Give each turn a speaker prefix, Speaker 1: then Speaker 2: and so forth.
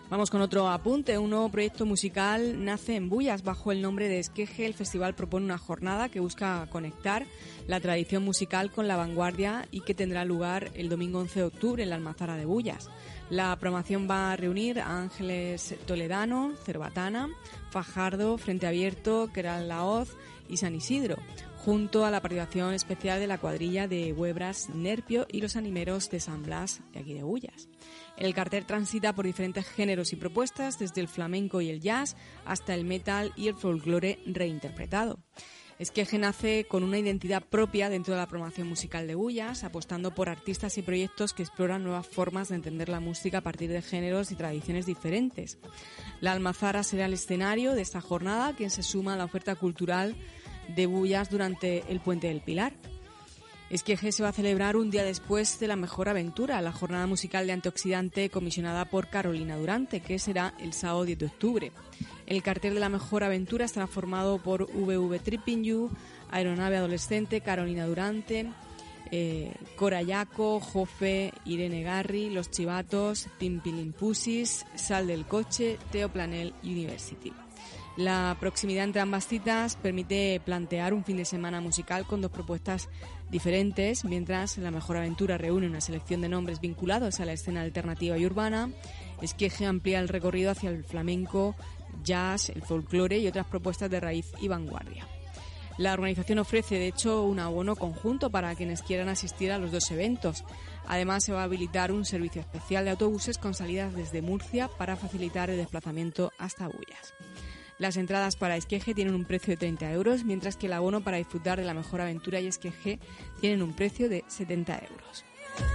Speaker 1: Vamos con otro apunte. Un nuevo proyecto musical nace en Bullas bajo el nombre de Esqueje. El festival propone una jornada que busca conectar la tradición musical con la vanguardia y que tendrá lugar el domingo 11 de octubre en la Almazara de Bullas. La programación va a reunir a Ángeles Toledano, Cerbatana, Fajardo, Frente Abierto, Queral Laoz y San Isidro, junto a la participación especial de la cuadrilla de Huebras Nerpio y los animeros de San Blas, de aquí de Bullas. El cartel transita por diferentes géneros y propuestas, desde el flamenco y el jazz hasta el metal y el folclore reinterpretado. Esqueje nace con una identidad propia dentro de la programación musical de Bullas, apostando por artistas y proyectos que exploran nuevas formas de entender la música a partir de géneros y tradiciones diferentes. La Almazara será el escenario de esta jornada, quien se suma a la oferta cultural de Bullas durante el Puente del Pilar. Esqueje se va a celebrar un día después de La Mejor Aventura, la jornada musical de antioxidante comisionada por Carolina Durante, que será el sábado 10 de octubre. El cartel de La Mejor Aventura estará formado por VV Tripping You, Aeronave Adolescente, Carolina Durante, Cora Yaco, Jofe, Irene Garri, Los Chivatos, Pimpilimpusis, Sal del Coche, Teo Planel University. La proximidad entre ambas citas permite plantear un fin de semana musical con dos propuestas diferentes, mientras La Mejor Aventura reúne una selección de nombres vinculados a la escena alternativa y urbana. Esqueje amplía el recorrido hacia el flamenco, jazz, el folclore y otras propuestas de raíz y vanguardia. La organización ofrece, de hecho, un abono conjunto para quienes quieran asistir a los dos eventos. Además, se va a habilitar un servicio especial de autobuses con salidas desde Murcia para facilitar el desplazamiento hasta Bullas. Las entradas para Esqueje tienen un precio de 30 euros, mientras que el abono para disfrutar de La Mejor Aventura y Esqueje tienen un precio de 70 euros.